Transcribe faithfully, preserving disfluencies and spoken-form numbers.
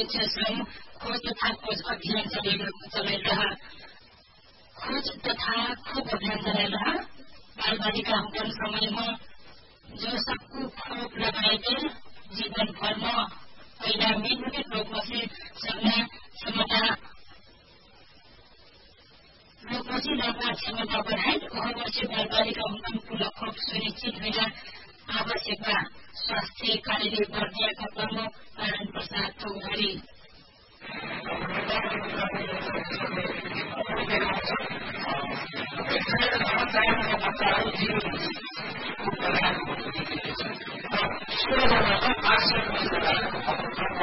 श्रम खोज तथा खोज अभियान चलाइरह खोज तथा खोज अभियान चलाइरह बालबालिकाहरू समयमा जो सबको खोप लगाएकै जीवन भरमा पहिला निर्मित रोगपछि सक्ने क्षमता रोगपछि लाग्ने क्षमता बढाई वह वर्ष बालबालिका हुन खोप सुनिश्चित हुन आवश्यक स्वास्थ्य कार्यालय बर्दियाका प्रमुख नारायण प्रसाद चौधरी Sure.